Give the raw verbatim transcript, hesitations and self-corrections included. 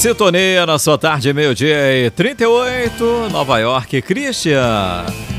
sintonia na sua tarde, meio-dia e trinta e oito, Nova York, Christian.